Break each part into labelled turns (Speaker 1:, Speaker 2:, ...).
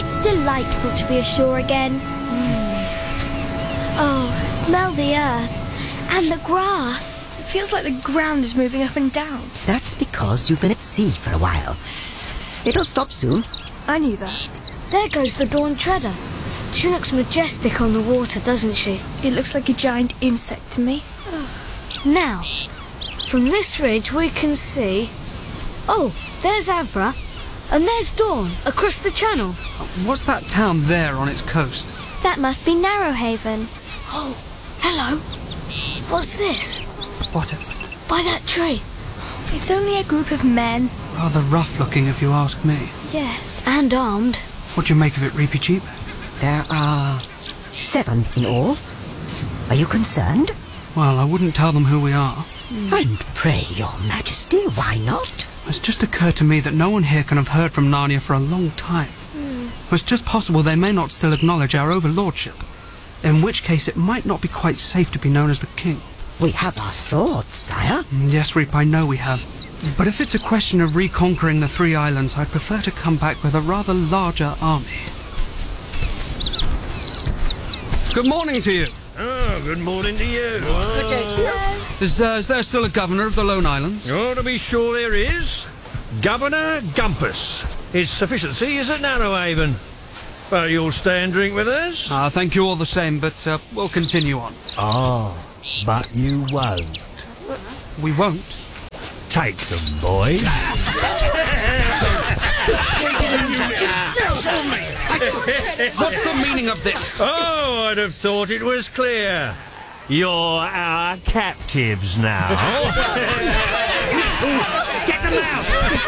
Speaker 1: It's delightful to be ashore again. Oh, smell the earth and the grass.
Speaker 2: It feels like the ground is moving up and down.
Speaker 3: That's because you've been at sea for a while. It'll stop soon.
Speaker 2: I knew that.
Speaker 1: There goes the Dawn Treader. She looks majestic on the water, doesn't she?
Speaker 2: It looks like a giant insect to me.
Speaker 1: Now, from this ridge we can see... Oh, there's Avra. And there's Dawn, across the channel.
Speaker 4: What's that town there on its coast?
Speaker 1: That must be Narrowhaven. Oh, hello. What's this?
Speaker 4: What?
Speaker 1: By that tree.
Speaker 2: It's only a group of men.
Speaker 4: Rather rough looking, if you ask me.
Speaker 1: Yes, and armed.
Speaker 4: What do you make of it, Reapy Cheap?
Speaker 3: There are 7 in all. Are you concerned?
Speaker 4: Well, I wouldn't tell them who we are.
Speaker 3: And pray, Your Majesty, why not?
Speaker 4: It's just occurred to me that no one here can have heard from Narnia for a long time. It's just possible they may not still acknowledge our overlordship, in which case it might not be quite safe to be known as the king.
Speaker 3: We have our swords, sire.
Speaker 4: Yes, Reap, I know we have. But if it's a question of reconquering the 3 islands, I'd prefer to come back with a rather larger army. Good morning to you.
Speaker 5: Oh, good morning to you.
Speaker 3: Good day to you.
Speaker 4: Is there still a governor of the Lone Islands?
Speaker 5: Oh, to be sure there is. Governor Gumpus. His sufficiency is at Narrowhaven. But you'll stay and drink with us?
Speaker 4: Thank you all the same, but we'll continue on.
Speaker 5: Oh, but you won't.
Speaker 4: We won't.
Speaker 5: Take them, boys.
Speaker 4: What's the meaning of this?
Speaker 5: Oh, I'd have thought it was clear. You're our captives now. Get them out!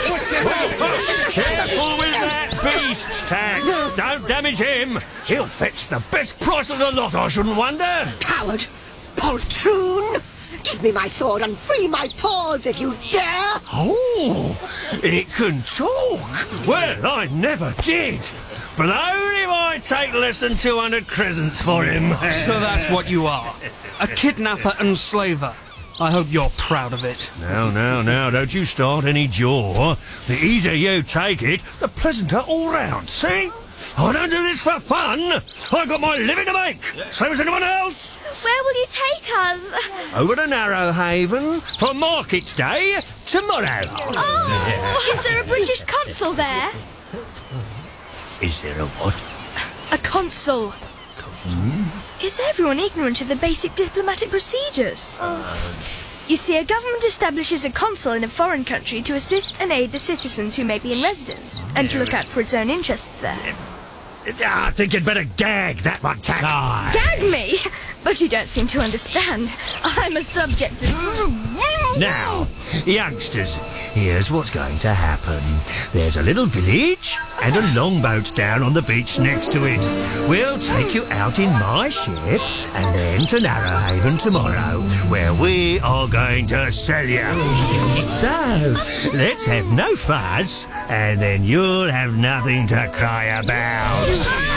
Speaker 5: Careful with that beast, Tax. Don't damage him. He'll fetch the best price of the lot, I shouldn't wonder.
Speaker 3: Coward! Poltroon! Give me my sword and free my paws if you dare!
Speaker 5: Oh, it can talk. Well, I never did. Blowed if I take less than 200 crescents for him.
Speaker 4: So that's what you are. A kidnapper and slaver. I hope you're proud of it.
Speaker 5: Now, don't you start any jaw. The easier you take it, the pleasanter all round, see? I don't do this for fun. I've got my living to make, same as anyone else.
Speaker 1: Where will you take us?
Speaker 5: Over to Narrowhaven for Market Day tomorrow.
Speaker 1: Oh, is there a British consul there?
Speaker 5: Is there a what?
Speaker 2: A consul. Is everyone ignorant of the basic diplomatic procedures? You see, a government establishes a consul in a foreign country to assist and aid the citizens who may be in residence, and to look out for its own interests there.
Speaker 5: I think you'd better gag that one, Tack.
Speaker 2: Gag me? But you don't seem to understand. I'm a subject
Speaker 5: Now, youngsters, here's what's going to happen. There's a little village and a longboat down on the beach next to it. We'll take you out in my ship and then to Narrowhaven tomorrow, where we are going to sell you. So, let's have no fuss, and then you'll have nothing to cry about.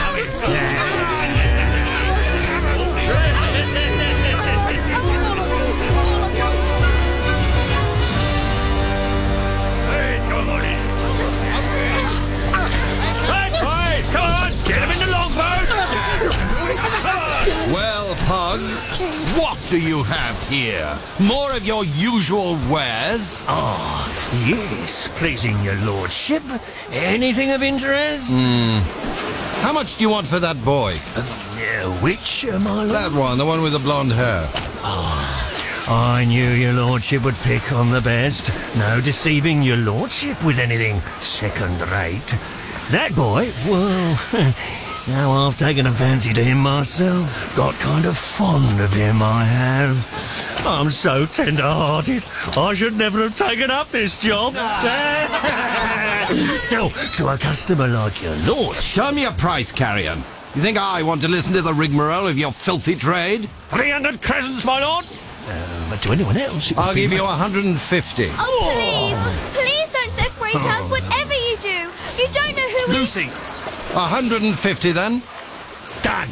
Speaker 6: Well, Pug, what do you have here? More of your usual wares?
Speaker 5: Ah, yes, pleasing your lordship. Anything of interest?
Speaker 6: How much do you want for that boy?
Speaker 5: Which, my lord?
Speaker 6: That one, the one with the blonde hair.
Speaker 5: I knew your lordship would pick on the best. No deceiving your lordship with anything second-rate. That boy, well... Now I've taken a fancy to him myself. Got kind of fond of him, I have. I'm so tender-hearted. I should never have taken up this job. Still, to a customer like your lordship...
Speaker 6: Tell me a price, Carrion. You think I want to listen to the rigmarole of your filthy trade?
Speaker 5: 300 crescents, my lord. But to anyone else...
Speaker 6: I'll give you 150.
Speaker 1: Oh, please don't separate us, whatever you do. You don't know who
Speaker 4: Lucy!
Speaker 6: 150 then.
Speaker 5: Done.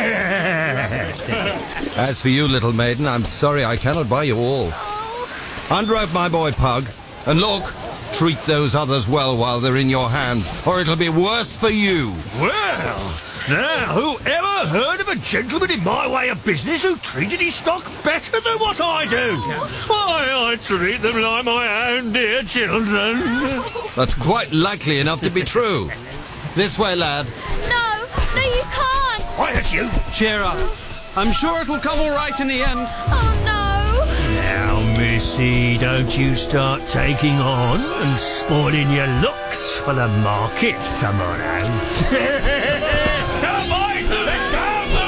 Speaker 6: As for you, little maiden, I'm sorry I cannot buy you all. Unrope my boy Pug, and look, Treat those others well while they're in your hands, or it'll be worse for you.
Speaker 5: Well, now, who ever heard of a gentleman in my way of business who treated his stock better than what I do? Why, I treat them like my own dear children.
Speaker 6: That's quite likely enough to be true. This way, lad.
Speaker 2: No, you can't.
Speaker 5: Quiet, you.
Speaker 4: Cheer up. I'm sure it'll come all right in the end.
Speaker 2: Oh, no.
Speaker 5: Now, missy, don't you start taking on and spoiling your looks for the market tomorrow. Come on, let's go!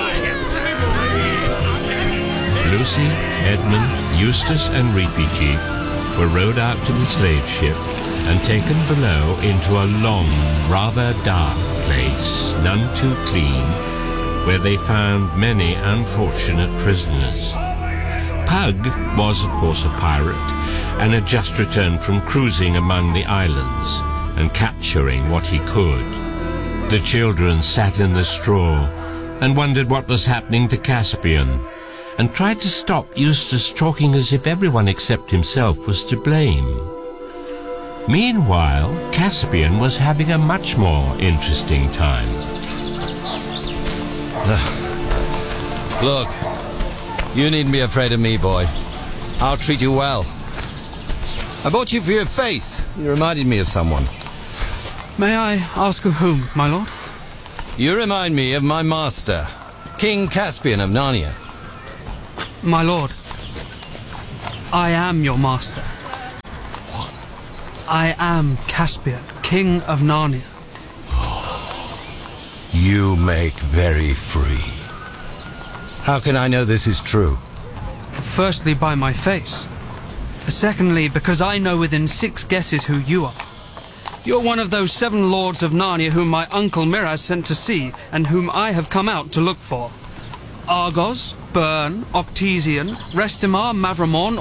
Speaker 7: Lucy, Edmund, Eustace and Repigi were rowed out to the slave ship and taken below into a long, rather dark place, none too clean, where they found many unfortunate prisoners. Pug was, of course, a pirate, and had just returned from cruising among the islands and capturing what he could. The children sat in the straw and wondered what was happening to Caspian, and tried to stop Eustace talking as if everyone except himself was to blame. Meanwhile, Caspian was having a much more interesting time.
Speaker 6: Look, you needn't be afraid of me, boy. I'll treat you well. I bought you for your face. You reminded me of someone.
Speaker 4: May I ask of whom, my lord?
Speaker 6: You remind me of my master, King Caspian of Narnia.
Speaker 4: My lord, I am your master.
Speaker 6: What?
Speaker 4: I am Caspian, King of Narnia.
Speaker 6: You make very free. How can I know this is true?
Speaker 4: Firstly, by my face. Secondly, because I know within 6 guesses who you are. You're one of those 7 lords of Narnia whom my uncle Miraz sent to sea, and whom I have come out to look for. Argos, Bern, Octesian, Restimar, Mavramon,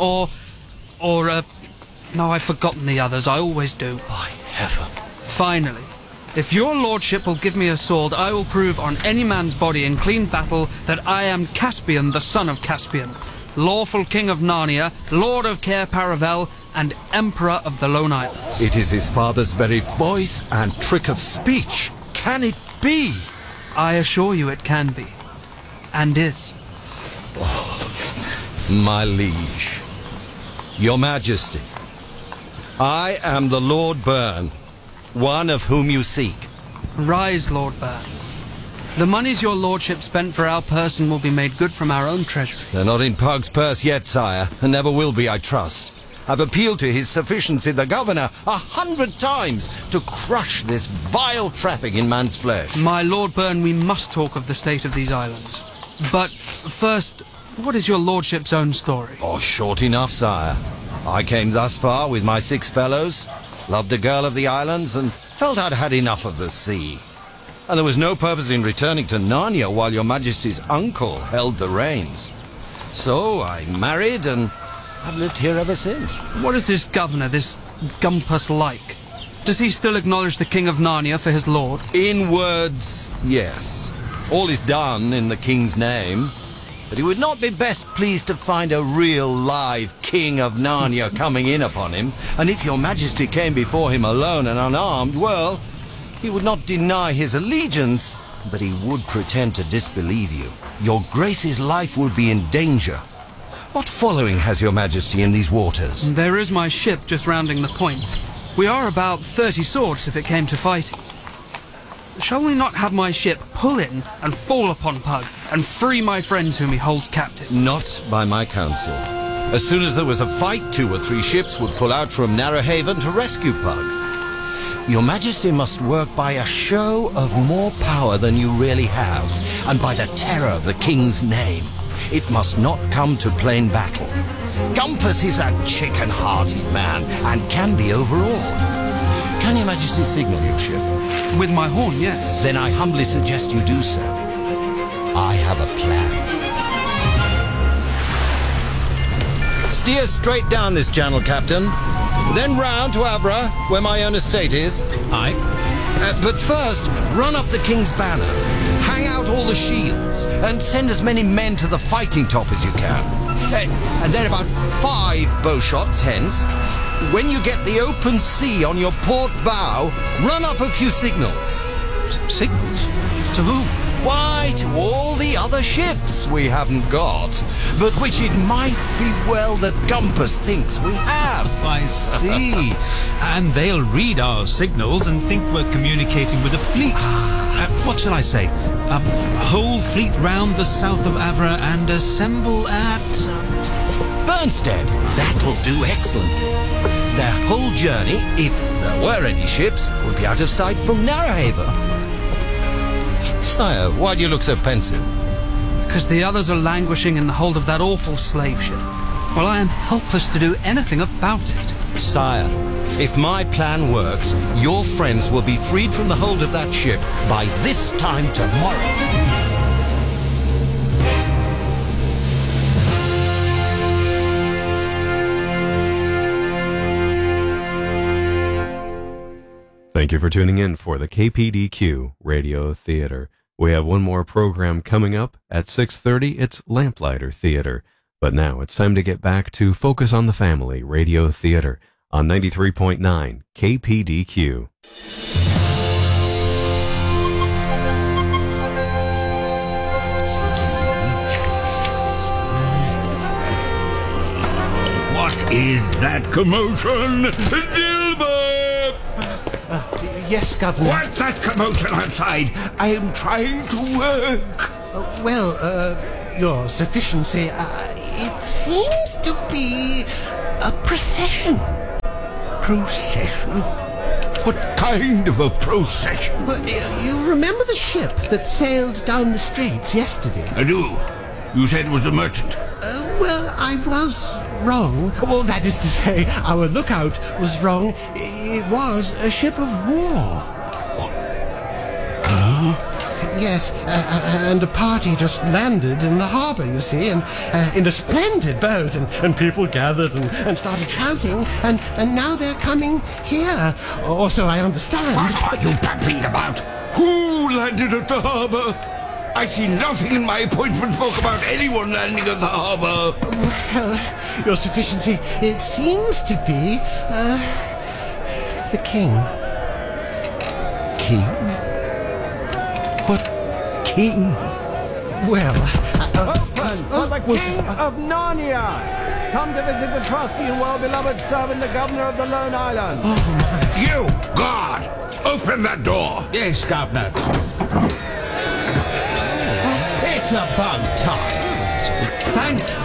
Speaker 4: no, I've forgotten the others, I always do.
Speaker 6: By heaven.
Speaker 4: Finally, if your lordship will give me a sword, I will prove on any man's body in clean battle that I am Caspian, the son of Caspian, lawful king of Narnia, lord of Cair Paravel, and emperor of the Lone Islands.
Speaker 6: It is his father's very voice and trick of speech. Can it be?
Speaker 4: I assure you it can be, and is.
Speaker 6: My liege, your majesty, I am the Lord Bern, one of whom you seek.
Speaker 4: Rise, Lord Bern. The monies your lordship spent for our person will be made good from our own treasury.
Speaker 6: They're not in Pug's purse yet, sire, and never will be, I trust. I've appealed to his sufficiency, the governor, 100 times to crush this vile traffic in man's flesh.
Speaker 4: My Lord Bern, we must talk of the state of these islands. But first, what is your lordship's own story?
Speaker 6: Oh, short enough, sire. I came thus far with my 6 fellows, loved a girl of the islands, and felt I'd had enough of the sea. And there was no purpose in returning to Narnia while your majesty's uncle held the reins. So I married, and I've lived here ever since.
Speaker 4: What is this governor, this Gumpus, like? Does he still acknowledge the King of Narnia for his lord?
Speaker 6: In words, yes. All is done in the king's name. But he would not be best pleased to find a real live King of Narnia coming in upon him. And if your majesty came before him alone and unarmed, well, he would not deny his allegiance, but he would pretend to disbelieve you. Your grace's life would be in danger. What following has your majesty in these waters?
Speaker 4: There is my ship just rounding the point. We are about 30 swords if it came to fighting. Shall we not have my ship pull in and fall upon Pug and free my friends whom he holds captive?
Speaker 6: Not by my counsel. As soon as there was a fight, 2 or 3 ships would pull out from Narrowhaven to rescue Pug. Your majesty must work by a show of more power than you really have, and by the terror of the king's name. It must not come to plain battle. Gumpus is a chicken-hearted man and can be overawed. Can your majesty signal your ship?
Speaker 4: With my horn, yes.
Speaker 6: Then I humbly suggest you do so. I have a plan. Steer straight down this channel, Captain. Then round to Avra, where my own estate is.
Speaker 5: Aye.
Speaker 6: But first, run up the king's banner. Hang out all the shields, and send as many men to the fighting top as you can. And then about 5 bow shots hence, When you get the open sea on your port bow, run up a few signals.
Speaker 8: Signals? To who?
Speaker 6: Why, to all the other ships we haven't got, but which it might be well that Gumpus thinks we have.
Speaker 8: I see. And they'll read our signals and think we're communicating with a fleet. What shall I say? A whole fleet round the south of Avra and assemble at...
Speaker 6: Burnstead. That'll do excellent. Their whole journey, if there were any ships, would be out of sight from Narrowhaven. Sire, why do you look so pensive?
Speaker 4: Because the others are languishing in the hold of that awful slave ship. Well, I am helpless to do anything about it.
Speaker 6: Sire, if my plan works, your friends will be freed from the hold of that ship by this time tomorrow.
Speaker 9: Thank you for tuning in for the KPDQ Radio Theater. We have one more program coming up at 6:30. It's Lamplighter Theater. But now it's time to get back to Focus on the Family Radio Theater on 93.9 KPDQ.
Speaker 5: What is that commotion? Dilbert!
Speaker 10: Yes, Governor.
Speaker 5: What's that commotion outside? I am trying to work.
Speaker 10: Your Sufficiency, it seems to be a procession.
Speaker 5: Procession? What kind of a procession?
Speaker 10: Well, you remember the ship that sailed down the straits yesterday?
Speaker 5: I do. You said it was a merchant.
Speaker 10: I was wrong. Well, that is to say, our lookout was wrong. It was a ship of war. Yes, and a party just landed in the harbour, you see, and in a splendid boat, and people gathered and started shouting, and now they're coming here, or so I understand.
Speaker 5: What are you babbling about? Who landed at the harbour? I see nothing in my appointment book about anyone landing at the harbour.
Speaker 10: Well, Your Sufficiency, it seems to be, the king.
Speaker 5: King? What king?
Speaker 10: Well,
Speaker 11: the King of Narnia! Come to visit the trusty and well-beloved servant, the Governor of the Lone Island.
Speaker 10: Oh, my.
Speaker 5: You, guard! Open that door!
Speaker 8: Yes, Governor. It's about time.
Speaker 4: Thank you.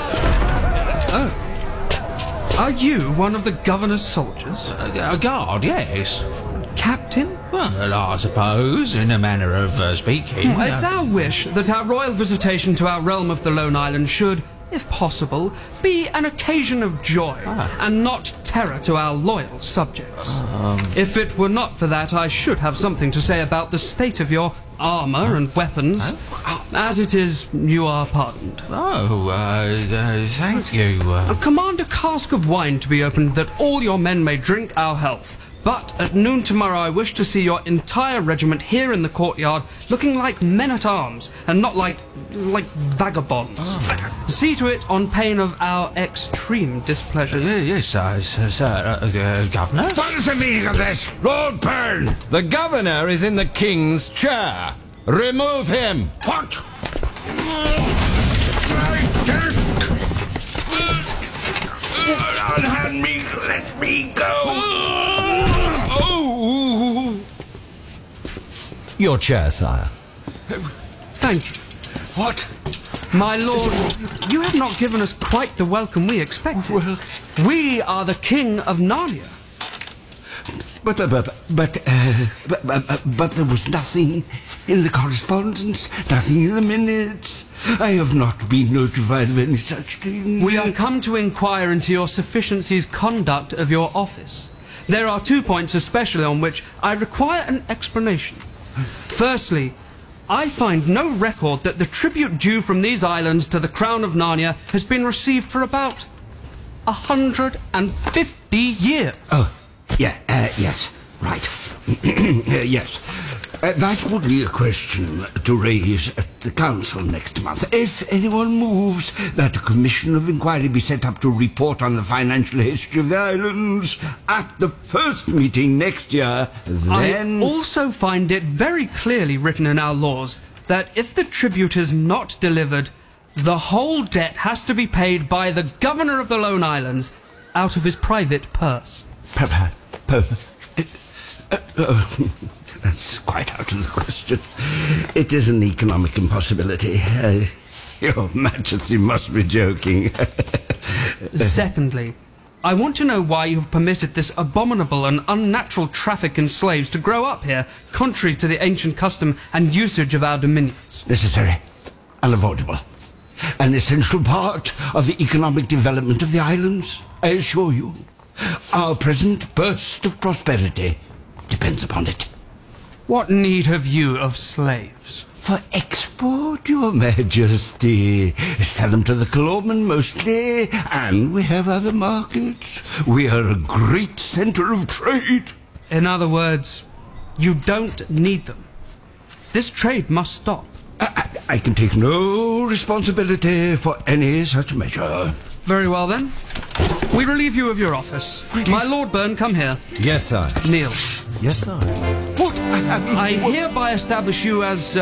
Speaker 4: Oh. Are you one of the governor's soldiers?
Speaker 8: A guard, yes.
Speaker 4: Captain?
Speaker 8: Well, I suppose, in a manner of speaking.
Speaker 4: It's our wish that our royal visitation to our realm of the Lone Island should, if possible, be an occasion of joy and not terror to our loyal subjects. If it were not for that, I should have something to say about the state of your armour and weapons. As it is, you are pardoned.
Speaker 8: Thank you.
Speaker 4: Command a cask of wine to be opened that all your men may drink our health. But at noon tomorrow I wish to see your entire regiment here in the courtyard looking like men-at-arms and not like vagabonds. See to it on pain of our extreme displeasure.
Speaker 8: Yes, sir, Governor?
Speaker 5: What is the meaning of this? Lord Byrne!
Speaker 6: The governor is in the king's chair. Remove him.
Speaker 5: What? My desk! Unhand me! Let me go!
Speaker 6: Your chair, sire.
Speaker 4: Thank you.
Speaker 5: What?
Speaker 4: My lord, you have not given us quite the welcome we expected.
Speaker 5: Well,
Speaker 4: we are the King of Narnia.
Speaker 5: But there was nothing in the correspondence, nothing in the minutes. I have not been notified of any such thing.
Speaker 4: We are come to inquire into your Sufficiency's conduct of your office. There are 2 points especially on which I require an explanation. Firstly, I find no record that the tribute due from these islands to the Crown of Narnia has been received for about 150 years.
Speaker 5: Oh, yeah, yes, right. Yes.
Speaker 12: That would be a question to raise at the council next month. If anyone moves that a commission of inquiry be set up to report on the financial history of the islands at the first meeting next year, then...
Speaker 4: I also find it very clearly written in our laws that if the tribute is not delivered, the whole debt has to be paid by the governor of the Lone Islands out of his private purse.
Speaker 12: That's quite out of the question. It is an economic impossibility. Your Majesty must be joking.
Speaker 4: Secondly, I want to know why you have permitted this abominable and unnatural traffic in slaves to grow up here, contrary to the ancient custom and usage of our dominions.
Speaker 12: Necessary. Unavoidable. An essential part of the economic development of the islands, I assure you. Our present burst of prosperity depends upon it.
Speaker 4: What need have you of slaves?
Speaker 12: For export, Your Majesty. Sell them to the Colorman mostly, and we have other markets. We are a great centre of trade.
Speaker 4: In other words, you don't need them. This trade must stop.
Speaker 12: I can take no responsibility for any such measure.
Speaker 4: Very well, then. We relieve you of your office. My Lord Byrne, come here.
Speaker 6: Yes, sir.
Speaker 4: Kneel.
Speaker 6: Yes, sir.
Speaker 12: What?
Speaker 4: I hereby establish you as,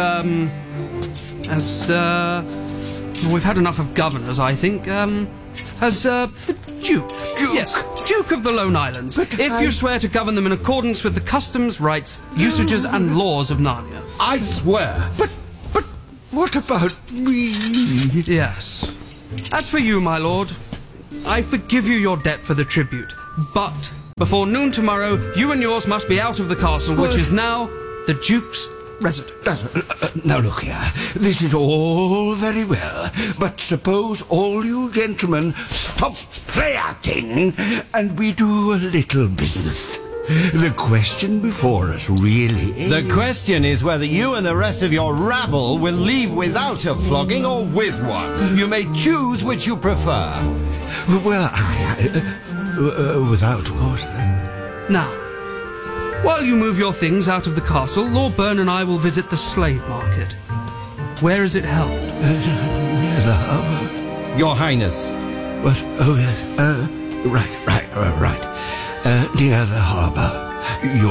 Speaker 4: we've had enough of governors, I think, as, the Duke. Yes, Duke of the Lone Islands. If you swear to govern them in accordance with the customs, rights, usages, and laws of Narnia.
Speaker 6: I swear.
Speaker 12: But what about me?
Speaker 4: Yes. As for you, my lord, I forgive you your debt for the tribute, but before noon tomorrow, you and yours must be out of the castle, which is now the Duke's residence.
Speaker 12: Now look here, this is all very well, but suppose all you gentlemen stop play-acting and we do a little business. The question before us really is...
Speaker 6: The question is whether you and the rest of your rabble will leave without a flogging or with one. You may choose which you prefer.
Speaker 12: Well, without, of course.
Speaker 4: Now, while you move your things out of the castle, Lord Byrne and I will visit the slave market. Where is it held?
Speaker 12: Near the harbour.
Speaker 6: Your Highness.
Speaker 12: What? Oh, yes. Right. Near the harbour.